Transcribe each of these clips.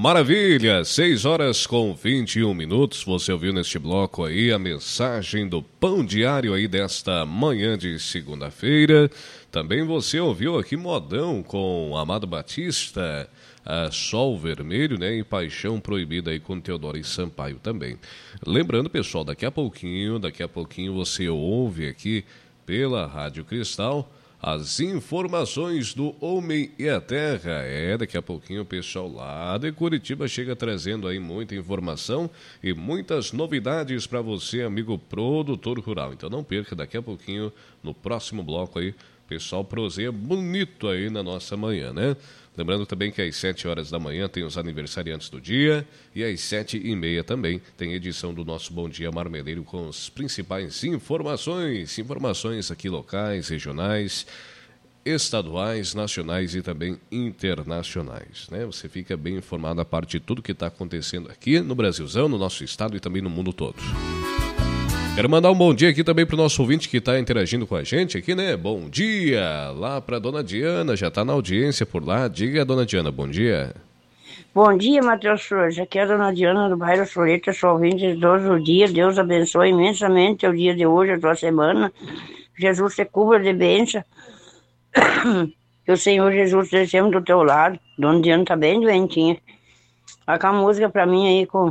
Maravilha, 6h21. Você ouviu neste bloco aí a mensagem do Pão Diário aí desta manhã de segunda-feira. Também você ouviu aqui modão com Amado Batista, Sol Vermelho, né? E Paixão Proibida aí com Teodoro e Sampaio também. Lembrando, pessoal, daqui a pouquinho você ouve aqui pela Rádio Cristal as informações do Homem e a Terra. Daqui a pouquinho o pessoal lá de Curitiba chega trazendo aí muita informação e muitas novidades para você, amigo produtor rural. Então não perca, daqui a pouquinho, no próximo bloco aí, o pessoal proseia bonito aí na nossa manhã, né? Lembrando também que às 7h da manhã tem os aniversariantes do dia e às 7h30 também tem edição do nosso Bom Dia Marmeleiro com as principais informações aqui locais, regionais, estaduais, nacionais e também internacionais, né? Você fica bem informado a parte de tudo que está acontecendo aqui no Brasilzão, no nosso estado e também no mundo todo. Quero mandar um bom dia aqui também para o nosso ouvinte que está interagindo com a gente aqui, né? Bom dia lá para Dona Diana, já está na audiência por lá. Diga, Dona Diana, bom dia. Bom dia, Matheus Flores. Aqui é a Dona Diana do bairro Soleta, sou ouvinte de todos os dias. Deus abençoe imensamente o dia de hoje, a tua semana. Jesus te cubra de bênção. Que o Senhor Jesus esteja sempre do teu lado. Dona Diana está bem doentinha. Toca a música para mim aí com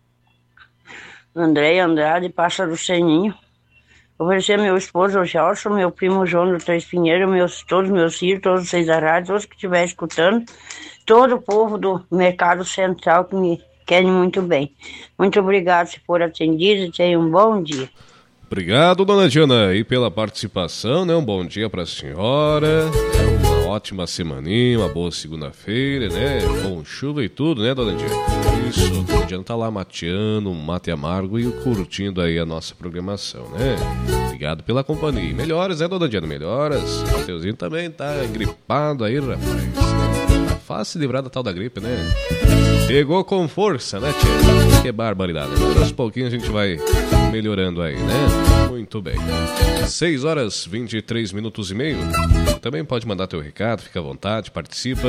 André Andrade, Pássaro Seninho. Oferecer meu esposo, o Gelson, meu primo João do Três Pinheiros, todos meus filhos, todos vocês da rádio, todos que estiverem escutando, todo o povo do Mercado Central que me querem muito bem. Muito obrigado se for atendido e tenha um bom dia. Obrigado, Dona Diana, aí pela participação, né? Um bom dia para a senhora, uma ótima semaninha, uma boa segunda-feira, né? Com chuva e tudo, né, Dona Diana? Isso, Dona Diana tá lá mateando, um mate amargo e curtindo aí a nossa programação, né? Obrigado pela companhia. Melhoras, né, Dona Diana? Melhoras. O Mateuzinho também tá gripado aí, rapaz. Tá fácil se livrar da tal da gripe, né? Pegou com força, né, tia? Que barbaridade. Mas aos pouquinhos a gente vai melhorando aí, né? Muito bem. 6h23 Também pode mandar teu recado, fica à vontade, participa.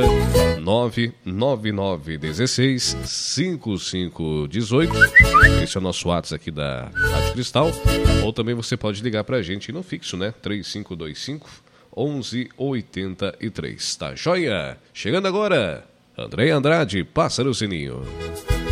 999165518. Esse é o nosso WhatsApp aqui da Rádio Cristal. Ou também você pode ligar pra gente no fixo, né? 3525-1183. Tá joia? Chegando agora, André Andrade, Pássaro Sininho.